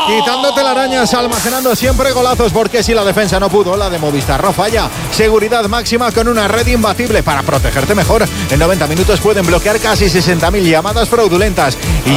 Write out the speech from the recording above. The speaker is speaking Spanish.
Quitando telarañas, almacenando siempre golazos, porque si la defensa no pudo, la de Movistar no falla. Seguridad máxima con una red imbatible para protegerte mejor. En 90 minutos pueden bloquear casi 60.000 llamadas fraudulentas.